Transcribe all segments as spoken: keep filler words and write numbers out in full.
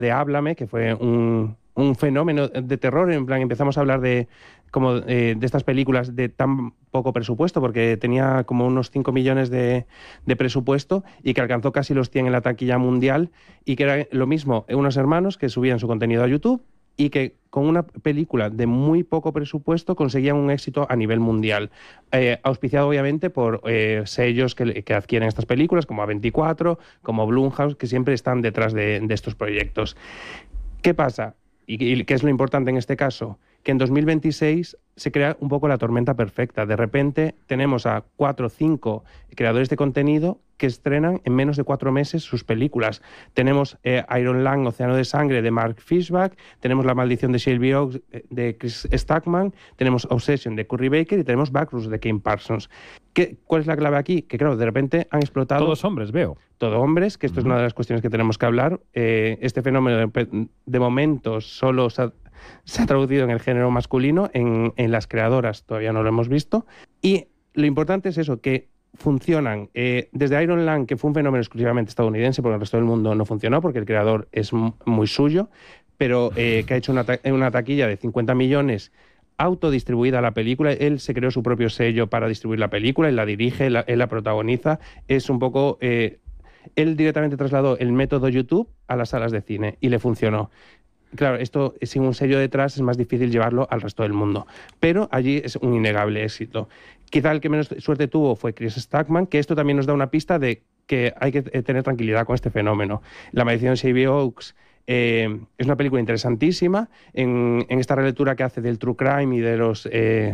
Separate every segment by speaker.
Speaker 1: de Háblame, que fue un, un fenómeno de terror. En plan, empezamos a hablar de, como, eh, de estas películas de tan poco presupuesto, porque tenía como unos cinco millones de, de presupuesto y que alcanzó casi los cien en la taquilla mundial, y que era lo mismo, unos hermanos que subían su contenido a YouTube y que con una película de muy poco presupuesto conseguían un éxito a nivel mundial, eh, auspiciado obviamente por eh, sellos que, que adquieren estas películas, como A veinticuatro, como Blumhouse, que siempre están detrás de, de estos proyectos. ¿Qué pasa? Y, y qué es lo importante en este caso, que en dos mil veintiséis se crea un poco la tormenta perfecta. De repente tenemos a cuatro o cinco creadores de contenido que estrenan en menos de cuatro meses sus películas. Tenemos eh, Iron Lung, Océano de Sangre, de Mark Fishback, tenemos La Maldición de Shelby Oaks, de Chris Stackman, tenemos Obsession, de Curry Baker, y tenemos Backrooms, de Kim Parsons. ¿Qué, ¿Cuál es la clave aquí? Que claro, de repente han explotado...
Speaker 2: Todos hombres, veo.
Speaker 1: Todo hombres, que esto uh-huh. es una de las cuestiones que tenemos que hablar. Eh, este fenómeno de, de momento solo se ha, se ha traducido en el género masculino, en, en las creadoras todavía no lo hemos visto. Y lo importante es eso, que funcionan eh, desde Iron Lung, que fue un fenómeno exclusivamente estadounidense, porque el resto del mundo no funcionó, porque el creador es muy suyo, pero eh, que ha hecho una, ta una taquilla de cincuenta millones, autodistribuida la película. Él se creó su propio sello para distribuir la película, él la dirige, él la, él la protagoniza. Es un poco... Eh, él directamente trasladó el método YouTube a las salas de cine y le funcionó. Claro, esto sin un sello detrás es más difícil llevarlo al resto del mundo, pero allí es un innegable éxito. Quizá el que menos suerte tuvo fue Chris Stackman, que esto también nos da una pista de que hay que tener tranquilidad con este fenómeno. La Maldición de Shelby Oaks eh, es una película interesantísima en, en esta relectura que hace del true crime y de los eh,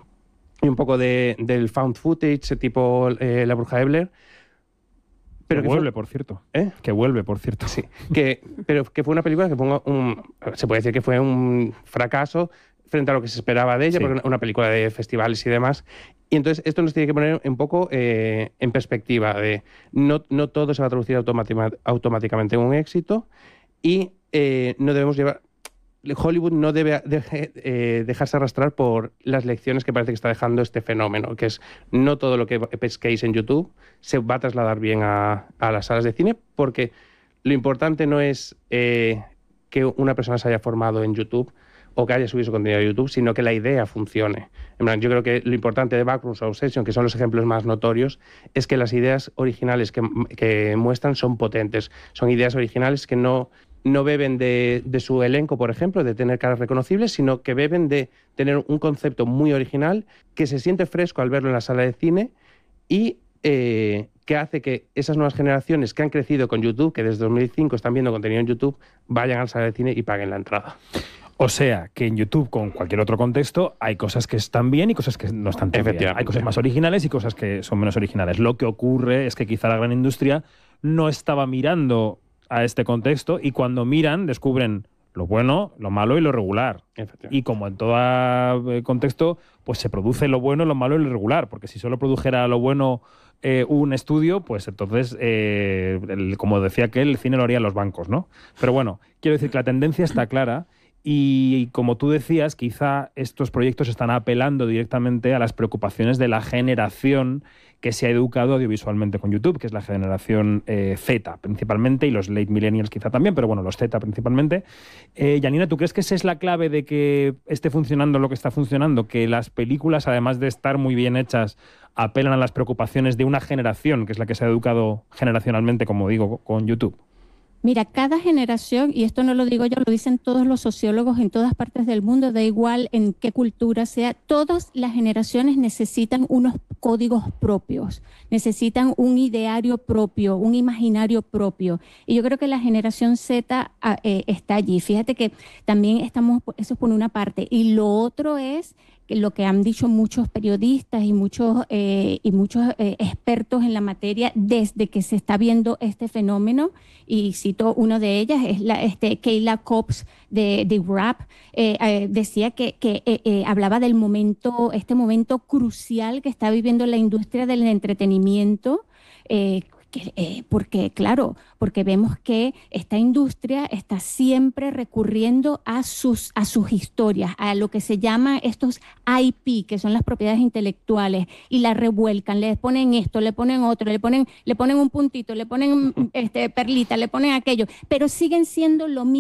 Speaker 1: y un poco de, del found footage tipo eh, La Bruja de Blair.
Speaker 2: Pero que, que vuelve, fue... por cierto.
Speaker 1: ¿Eh?
Speaker 2: Que vuelve, por cierto.
Speaker 1: Sí. Que, pero que fue una película que fue un, un... Se puede decir que fue un fracaso frente a lo que se esperaba de ella, sí. Porque una película de festivales y demás. Y entonces esto nos tiene que poner un poco eh, en perspectiva de no, no todo se va a traducir automáticamente en un éxito, y eh, no debemos llevar... Hollywood no debe deje, eh, dejarse arrastrar por las lecciones que parece que está dejando este fenómeno, que es no todo lo que pesquéis en YouTube se va a trasladar bien a, a las salas de cine, porque lo importante no es eh, que una persona se haya formado en YouTube o que haya subido su contenido a YouTube, sino que la idea funcione. En plan, yo creo que lo importante de Backrooms o Obsession, que son los ejemplos más notorios, es que las ideas originales que, que muestran son potentes. Son ideas originales que no... no beben de, de su elenco, por ejemplo, de tener caras reconocibles, sino que beben de tener un concepto muy original que se siente fresco al verlo en la sala de cine y eh, que hace que esas nuevas generaciones que han crecido con YouTube, que desde dos mil cinco están viendo contenido en YouTube, vayan a la sala de cine y paguen la entrada.
Speaker 2: O sea, que en YouTube, con cualquier otro contexto, hay cosas que están bien y cosas que no están tan bien. Hay cosas más originales y cosas que son menos originales. Lo que ocurre es que quizá la gran industria no estaba mirando a este contexto, y cuando miran descubren lo bueno, lo malo y lo regular. Y como en todo contexto, pues se produce lo bueno, lo malo y lo regular, porque si solo produjera lo bueno eh, un estudio, pues entonces, eh, el, como decía aquel, el cine lo harían los bancos, ¿no? Pero bueno, quiero decir que la tendencia está clara. Y como tú decías, quizá estos proyectos están apelando directamente a las preocupaciones de la generación que se ha educado audiovisualmente con YouTube, que es la generación eh, Z principalmente, y los late millennials quizá también, pero bueno, los Z principalmente. Eh, Janina, ¿tú crees que esa es la clave de que esté funcionando lo que está funcionando? Que las películas, además de estar muy bien hechas, apelan a las preocupaciones de una generación, que es la que se ha educado generacionalmente, como digo, con YouTube.
Speaker 3: Mira, cada generación, y esto no lo digo yo, lo dicen todos los sociólogos en todas partes del mundo, da igual en qué cultura sea, todas las generaciones necesitan unos códigos propios, necesitan un ideario propio, un imaginario propio. Y yo creo que la generación Z eh, está allí. Fíjate que también estamos, eso es por una parte. Y lo otro es que lo que han dicho muchos periodistas y muchos, eh, y muchos eh, expertos en la materia desde que se está viendo este fenómeno, y cito una de ellas, es la este, Kayla Cobbs de, de Wrap, eh, eh, decía que, que eh, eh, hablaba del momento, este momento crucial que está viviendo la industria del entretenimiento, eh, Que, eh, porque, claro, porque vemos que esta industria está siempre recurriendo a sus, a sus historias, a lo que se llama estos I P, que son las propiedades intelectuales, y la revuelcan, le ponen esto, le ponen otro, le ponen, le ponen un puntito, le ponen este, perlita, le ponen aquello, pero siguen siendo lo mismo.